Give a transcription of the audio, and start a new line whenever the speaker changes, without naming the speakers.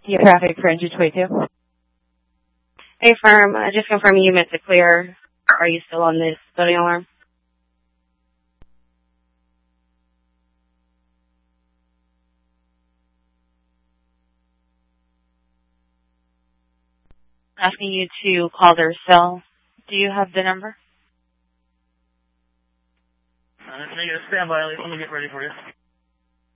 Your traffic for engine 22.
Hey, firm. Just confirming you meant to clear. Are you still on this building alarm? Asking you to call their cell. Do you have the number?
Negative. Stand by. Let me get ready for you.